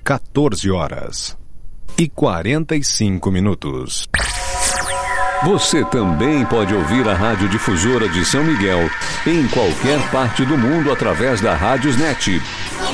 14h45. Você também pode ouvir a Radiodifusora de São Miguel em qualquer parte do mundo através da Rádiosnet.